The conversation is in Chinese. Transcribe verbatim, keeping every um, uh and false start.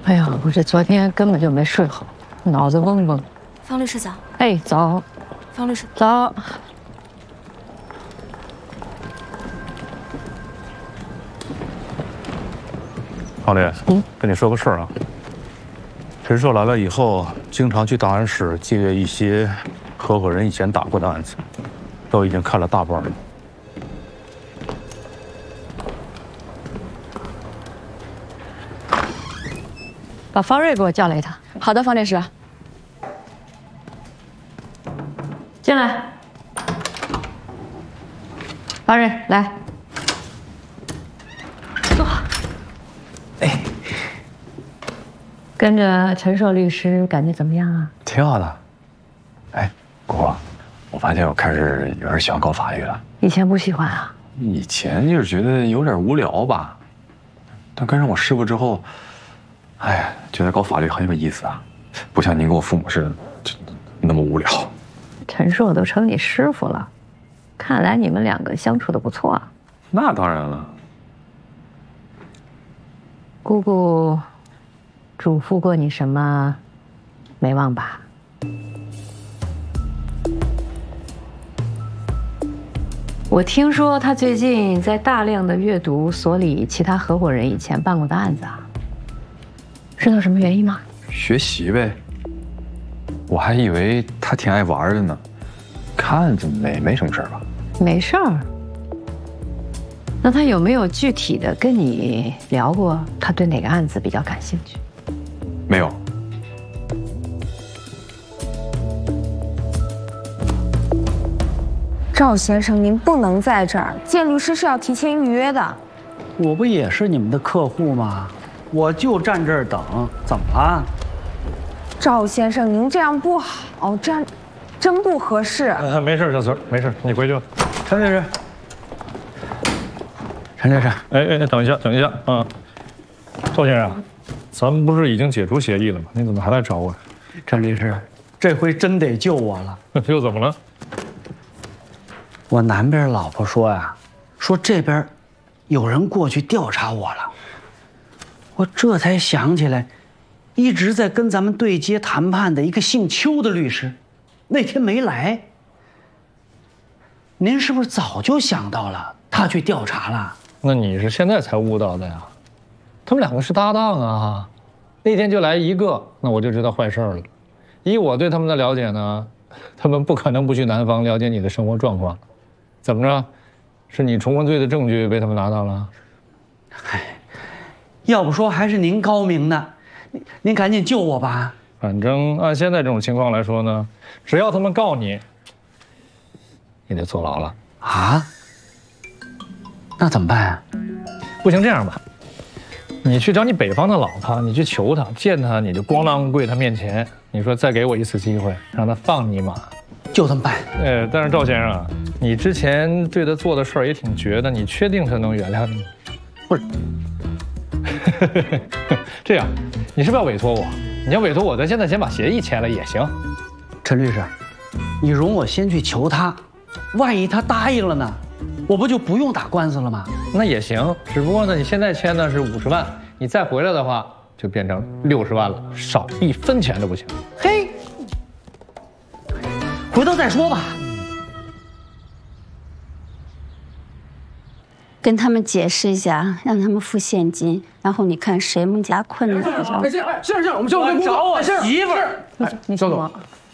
哎呀，我这昨天根本就没睡好，脑子嗡嗡。 方律师早。 哎，早。 方律师早。 郝丽，嗯，跟你说个事儿啊。陈硕来了以后，经常去档案室借阅一些合伙人以前打过的案子，都已经看了大半了。 把方瑞给我叫来一趟。 好的，方律师。 进来。方瑞，来，坐。哎，跟着陈硕律师感觉怎么样啊？ 挺好的。哎，姑姑，我发现我开始有点喜欢搞法律了。 以前不喜欢啊？ 以前就是觉得有点无聊吧，但跟上我师傅之后。 哎呀，觉得搞法律很有意思啊，不像您跟我父母似的，就那么无聊。 陈硕都称你师傅了，看来你们两个相处的不错啊。 那当然了。 姑姑嘱咐过你什么，没忘吧？我听说他最近在大量的阅读所里其他合伙人以前办过的案子啊。 知道什么原因吗？ 学习呗。我还以为他挺爱玩的呢，看着没没什么事儿吧？ 没事儿。那他有没有具体的跟你聊过，他对哪个案子比较感兴趣？ 没有。 赵先生，您不能在这儿，见律师是要提前预约的。 我不也是你们的客户吗？ 我就站这儿等，怎么了？ 赵先生，您这样不好，这样真不合适。 呃，没事，小孙，没事，你回去吧。 陈律师，陈律师， 哎哎，等一下，等一下啊，赵先生，咱们不是已经解除协议了吗？你怎么还来找我？ 陈律师，这回真得救我了。 又怎么了？ 我南边老婆说呀，说这边有人过去调查我了。 我这才想起来，一直在跟咱们对接谈判的一个姓邱的律师，那天没来。您是不是早就想到了他去调查了？ 那你是现在才悟到的呀？他们两个是搭档啊，那天就来一个，那我就知道坏事了。以我对他们的了解呢，他们不可能不去南方了解你的生活状况。怎么着？是你重婚罪的证据被他们拿到了？ 唉。 要不说还是您高明呢，您您赶紧救我吧。 反正按现在这种情况来说呢，只要他们告你，也得坐牢了啊。那怎么办啊？ 不行，这样吧，你去找你北方的老婆，你去求他，见他你就咣当跪他面前，你说再给我一次机会，让他放你一马， 就这么办。 呃，但是赵先生啊，你之前对他做的事儿也挺绝的，你确定他能原谅你？ 不是。 这样，你是不是要委托我？你要委托我，咱现在先把协议签了也行。 陈律师，你容我先去求他，万一他答应了呢，我不就不用打官司了吗？ 那也行，只不过呢，你现在签的是五十万，你再回来的话就变成六十万了，少一分钱都不行。 嘿，回头再说吧。 跟他们解释一下，让他们付现金，然后你看谁们家困难。 哎，这样这样，我们交给找我媳妇儿。 你说